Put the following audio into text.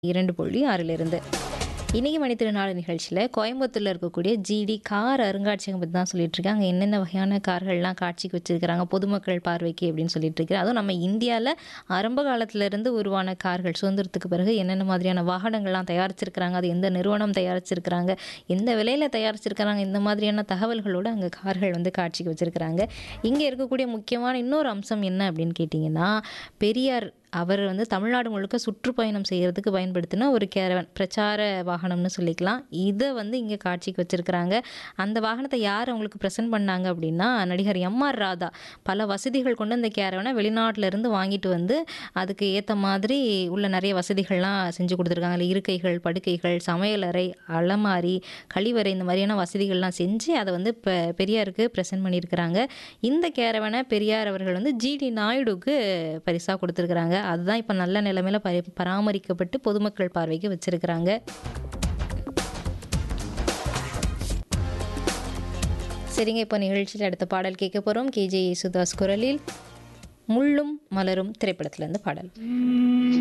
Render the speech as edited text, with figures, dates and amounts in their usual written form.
2.6 இன்னைக்கு மணித்திருநாள் நிகழ்ச்சியில் கோயம்புத்தூரில் இருக்கக்கூடிய ஜிடி கார் அருங்காட்சியகம் பற்றி தான் சொல்லிட்டு இருக்கேன். அங்கே என்னென்ன வகையான கார்கள்லாம் காட்சிக்கு வச்சிருக்கிறாங்க பொதுமக்கள் பார்வைக்கு அப்படின்னு சொல்லிட்டு இருக்கிறேன். அதுவும் நம்ம இந்தியாவில் ஆரம்ப காலத்திலிருந்து உருவான கார்கள் சுதந்திரத்துக்கு பிறகு என்னென்ன மாதிரியான வாகனங்கள்லாம் தயாரிச்சிருக்கிறாங்க, அது எந்த நிறுவனம் தயாரிச்சிருக்கிறாங்க, எந்த விலையில் தயாரிச்சிருக்கிறாங்க, இந்த மாதிரியான தகவல்களோடு அங்கே கார்கள் வந்து காட்சிக்கு வச்சிருக்கிறாங்க. இங்கே இருக்கக்கூடிய முக்கியமான இன்னொரு அம்சம் என்ன அப்படின்னு கேட்டிங்கன்னா, பெரியார் அவர் வந்து தமிழ்நாடு முழுக்க சுற்றுப்பயணம் செய்கிறதுக்கு பயன்படுத்தின ஒரு கேரவன் பிரச்சார வாகனம்னு சொல்லிக்கலாம். இதை வந்து இங்கே காட்சிக்கு வச்சுருக்கிறாங்க. அந்த வாகனத்தை யார் அவங்களுக்கு ப்ரெசென்ட் பண்ணாங்க அப்படின்னா, நடிகர் எம்ஆர் ராதா பல வசதிகள் கொண்டு அந்த கேரவனை வெளிநாட்டிலேருந்து வாங்கிட்டு வந்து அதுக்கு ஏற்ற மாதிரி உள்ள நிறைய வசதிகள்லாம் செஞ்சு கொடுத்துருக்காங்க. அதில் இருக்கைகள், படுக்கைகள், சமையலறை, அலமாரி, கழிவறை, இந்த மாதிரியான வசதிகள்லாம் செஞ்சு அதை வந்து இப்போ பெரியாருக்கு ப்ரெசென்ட் பண்ணியிருக்கிறாங்க. இந்த கேரவனை பெரியார் அவர்கள் வந்து ஜிடி நாயுடுக்கு பரிசாக கொடுத்துருக்குறாங்க. அதுதான் இப்போ நல்ல நிலைமையில பராமரிக்கப்பட்டு பொதுமக்கள் பார்வைக்கு வச்சிருக்கிறாங்க. சரிங்க, இப்போ நிகழ்ச்சியில் அடுத்த பாடல் கேட்க போகிறோம். கேஜே யேசுதாஸ் குரலில் முள்ளும் மலரும் திரைப்படத்திலேருந்து பாடல்.